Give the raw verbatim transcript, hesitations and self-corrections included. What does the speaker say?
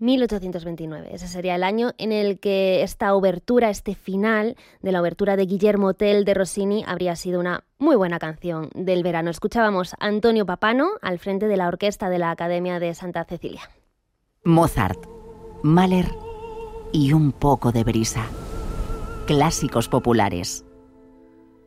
mil ochocientos veintinueve, ese sería el año en el que esta obertura, este final de la obertura de Guillermo Tell de Rossini habría sido una muy buena canción del verano. Escuchábamos a Antonio Papano al frente de la orquesta de la Academia de Santa Cecilia. Mozart, Mahler y un poco de brisa. Clásicos populares.